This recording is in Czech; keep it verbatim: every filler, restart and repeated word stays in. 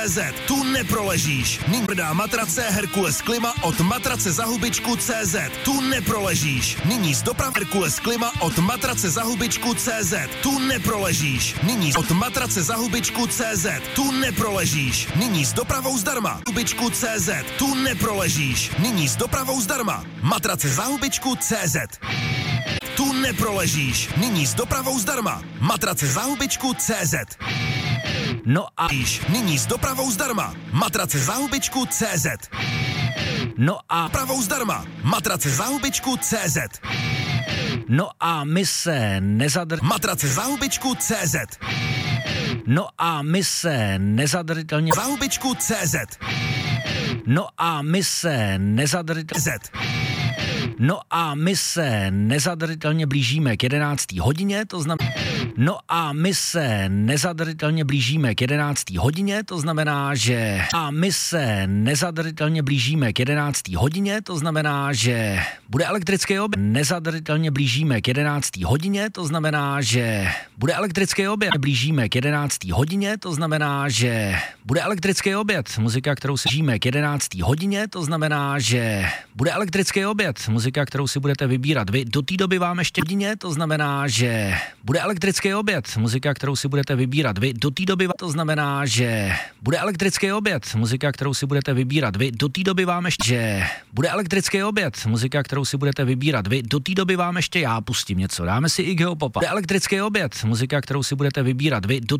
C Z. Tu neproležíš. Nyní prodá matrace Herkules Klima od matrace za hubičku C Z. Tu neproležíš. Nyní z doprav Herkules Klima od matrace za hubičku C Z. Tu neproležíš. Nyní od matrace za hubičku C Z. Tu neproležíš. Nyní s dopravou zdarma. Hubičku C Z. Tu neproležíš. Nyní s dopravou zdarma. Matrace za hubičku C Z. Tu neproležíš. Nyní s dopravou zdarma. Matrace za hubičku C Z. No a... Nyní s dopravou zdarma. Matrace za hubičku C Z. No a... Dopravou zdarma. Matrace za hubičku C Z. No a my se nezadr... Matrace za hubičku C Z. No a my se nezadržitelně... Za hubičku C Z. No a my se nezadržitelně... Z. No a my se nezadržitelně blížíme k jedenácté hodině, to znamená... No a my se nezadržitelně blížíme k jedenácté hodině, to znamená, že... A my se nezadržitelně blížíme k jedenácté hodině, to znamená, že... Bude elektrický oběd. Nezadržitelně blížíme k jedenácté hodině, to znamená, že... Bude elektrický oběd. Blížíme k jedenácté hodině, to znamená, že... Bude elektrický oběd. Muzika, kterou si blížíme k jedenácté hodině, to znamená, že... Bude elektrický oběd. Muzika, kterou si budete vybírat vy. Do té doby vám ještě hodině, to znamená, že... Bude elektrický oběd. Muzika, kterou si budete vybírat vy. Do té doby to znamená, že... Bude elektrický oběd. Muzika, kterou si budete vybírat vy. Do té doby vám ještě... Že... Bude elektrický oběd. Muzika, kterou si budete vybírat vy. Do té doby vám ještě já pustím něco. Dáme si Iggyho Popa. Bude elektrický oběd. Muzika, kterou si budete vybírat vy. Do